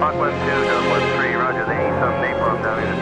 Hawk 1-2, Dub 1-3, roger, they need some napalm down in the